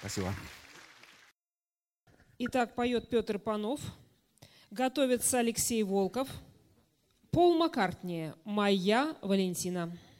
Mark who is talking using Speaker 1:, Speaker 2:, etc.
Speaker 1: Спасибо.
Speaker 2: Итак, поет Петр Панов, готовится Алексей Волков, Пол Маккартни, «Моя Валентина».